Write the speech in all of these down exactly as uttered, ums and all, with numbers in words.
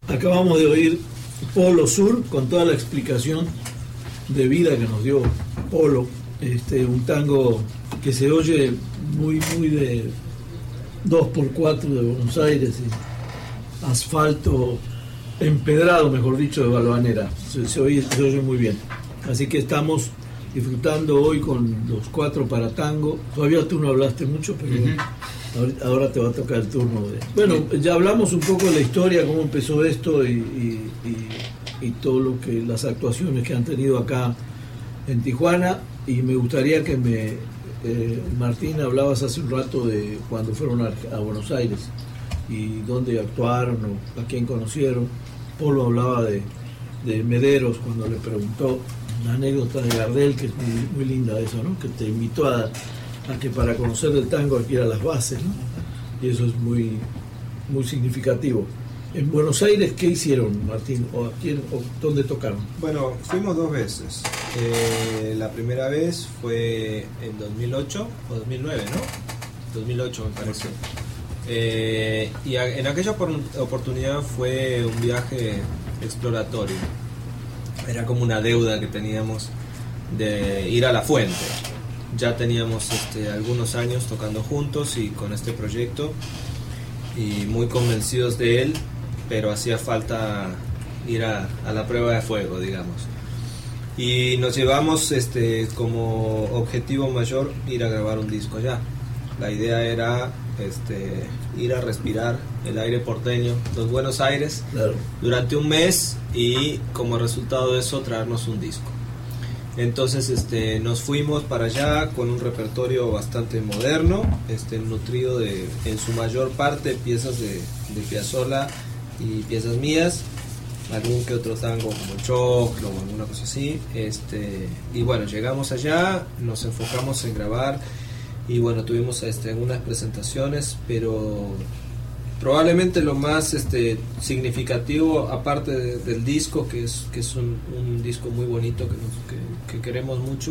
Acabamos de oír Polo Sur con toda la explicación de vida que nos dio Polo, este, un tango que se oye muy muy de dos por cuatro de Buenos Aires y asfalto empedrado, mejor dicho, de Balvanera, se, se, oye, se oye muy bien. Así que estamos disfrutando hoy con los cuatro para tango. Todavía tú no hablaste mucho, pero uh-huh. ahora te va a tocar el turno de... Bueno, ya hablamos un poco de la historia, cómo empezó esto y, y, y, y todo lo que, las actuaciones que han tenido acá en Tijuana, y me gustaría que me eh, Martín, hablabas hace un rato de cuando fueron a, a Buenos Aires y dónde actuaron o a quién conocieron. Polo hablaba de, de Mederos cuando le preguntó, la anécdota de Gardel, que es muy, muy linda eso, ¿no? Que te invitó a, a que para conocer el tango hay que ir a las bases, ¿no? Y eso es muy, muy significativo. En Buenos Aires, ¿qué hicieron, Martín? ¿O a quién, o dónde tocaron? Bueno, fuimos dos veces. Eh, la primera vez fue en dos mil ocho o dos mil nueve, ¿no? dos mil ocho me parece. Eh, y a, en aquella oportunidad fue un viaje exploratorio. Era como una deuda que teníamos de ir a la fuente. Ya teníamos este, algunos años tocando juntos y con este proyecto, y muy convencidos de él, pero hacía falta ir a, a la prueba de fuego, digamos. Y nos llevamos este, como objetivo mayor ir a grabar un disco allá. La idea era este, ir a respirar el aire porteño, los Buenos Aires, claro, durante un mes, y como resultado de eso traernos un disco. Entonces este, nos fuimos para allá con un repertorio bastante moderno, este, nutrido de, en su mayor parte, piezas de, de Piazzolla y piezas mías, algún que otro tango como Choclo o alguna cosa así. Este, y bueno, llegamos allá, nos enfocamos en grabar, y bueno, tuvimos este, algunas presentaciones, pero probablemente lo más este, significativo, aparte de, del disco, que es, que es un, un disco muy bonito que, nos, que, que queremos mucho,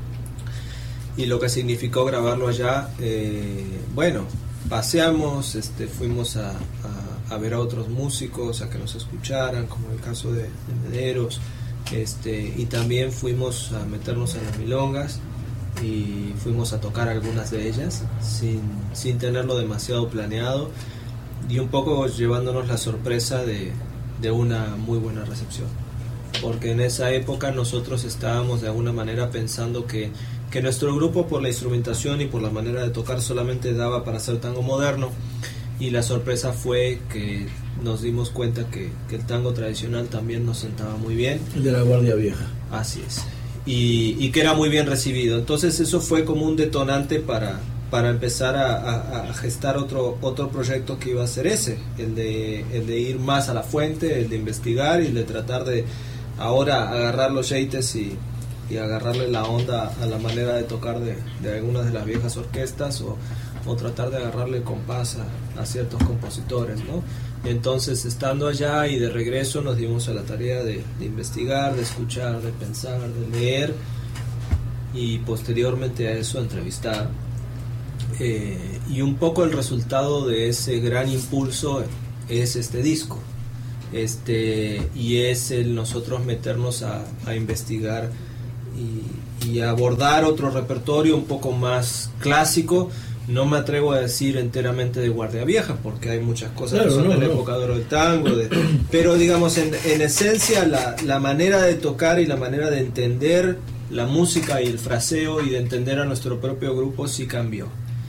y lo que significó grabarlo allá, eh, bueno, paseamos, este, fuimos a, a, a ver a otros músicos, a que nos escucharan, como el caso de, de Mederos, este, y también fuimos a meternos en las milongas, y fuimos a tocar algunas de ellas sin, sin tenerlo demasiado planeado, y un poco llevándonos la sorpresa de, de una muy buena recepción, porque en esa época nosotros estábamos de alguna manera pensando que, que nuestro grupo, por la instrumentación y por la manera de tocar, solamente daba para hacer tango moderno, y la sorpresa fue que nos dimos cuenta que, que el tango tradicional también nos sentaba muy bien. El de la Guardia Vieja. Así es. Y, y que era muy bien recibido. Entonces eso fue como un detonante para, para empezar a, a, a gestar otro, otro proyecto que iba a ser ese, el de, el de ir más a la fuente, el de investigar y el de tratar de ahora agarrar los yeites y, y agarrarle la onda a la manera de tocar de, de algunas de las viejas orquestas, o, o tratar de agarrarle el compás a, a ciertos compositores, ¿no? Entonces, estando allá y de regreso, nos dimos a la tarea de, de investigar, de escuchar, de pensar, de leer, y posteriormente a eso entrevistar. Eh, y un poco el resultado de ese gran impulso es este disco, este, y es el nosotros meternos a, a investigar y, y abordar otro repertorio un poco más clásico. No me atrevo a decir enteramente de Guardia Vieja, porque hay muchas cosas, claro, que son no, de la no. época de oro del tango, de, pero digamos en, en esencia la, la manera de tocar y la manera de entender la música y el fraseo y de entender a nuestro propio grupo sí cambió.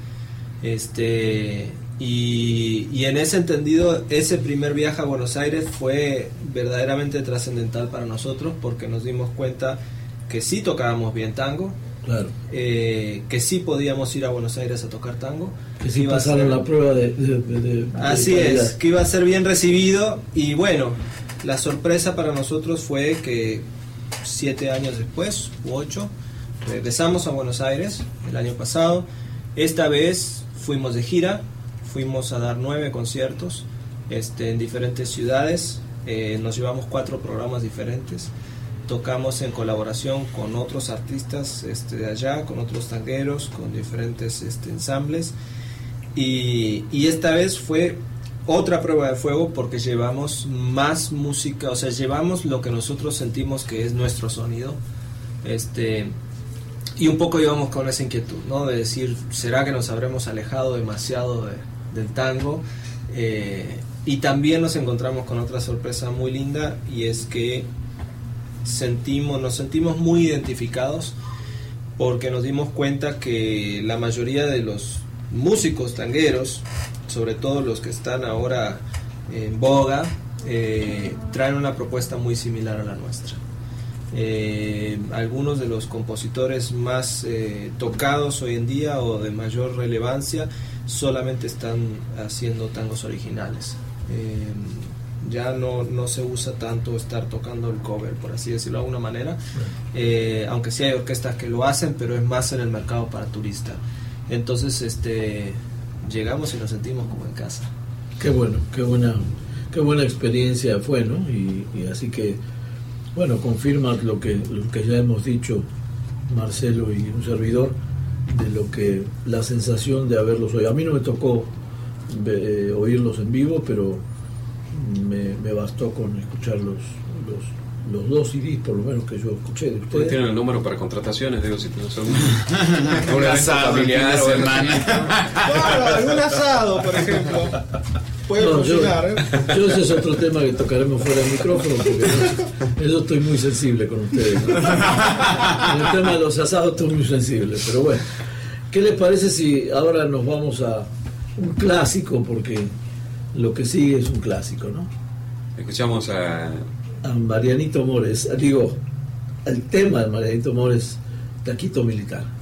Este, y, y en ese entendido, ese primer viaje a Buenos Aires fue verdaderamente trascendental para nosotros, porque nos dimos cuenta que sí tocábamos bien tango. Claro. Eh, que sí podíamos ir a Buenos Aires a tocar tango, que sí pasaron la prueba de, de, de, de así de es, que iba a ser bien recibido. Y bueno, la sorpresa para nosotros fue que siete años después u ocho regresamos a Buenos Aires el año pasado. Esta vez fuimos de gira, fuimos a dar nueve conciertos este, en diferentes ciudades. Eh, nos llevamos cuatro programas diferentes. Tocamos en colaboración con otros artistas este, de allá, con otros tangueros, con diferentes este, ensambles, y, y esta vez fue otra prueba de fuego porque llevamos más música, o sea, llevamos lo que nosotros sentimos que es nuestro sonido, este, y un poco íbamos con esa inquietud, ¿no? De decir, ¿será que nos habremos alejado demasiado de, del tango? Eh, y también nos encontramos con otra sorpresa muy linda, y es que sentimos, nos sentimos muy identificados porque nos dimos cuenta que la mayoría de los músicos tangueros, sobre todo los que están ahora en boga, eh, traen una propuesta muy similar a la nuestra. Eh, algunos de los compositores más eh, tocados hoy en día o de mayor relevancia solamente están haciendo tangos originales. Eh, ya no, no se usa tanto estar tocando el cover, por así decirlo de alguna manera, eh, aunque sí hay orquestas que lo hacen, pero es más en el mercado para turista. Entonces este llegamos y nos sentimos como en casa. Qué bueno, qué buena, qué buena experiencia fue, ¿no? Y, y así que, bueno, confirma lo que, lo que ya hemos dicho Marcelo y un servidor, de lo que la sensación de haberlos oído. A mí no me tocó eh, oírlos en vivo, pero me, me bastó con escuchar los, los, los dos C Ds, por lo menos, que yo escuché de ustedes. ¿Tienen el número para contrataciones? Digo, si no son un asado familiar o semana. Claro, algún asado, por ejemplo. Puede No, funcionar, yo, ¿eh? yo ese es otro tema que tocaremos fuera del micrófono, porque yo, yo estoy muy sensible con ustedes, ¿no? En el tema de los asados estoy muy sensible, pero bueno, ¿qué les parece si ahora nos vamos a un clásico? Porque lo que sigue es un clásico, ¿no? Escuchamos a... A Marianito Mores, digo, el tema de Marianito Mores, Taquito Militar.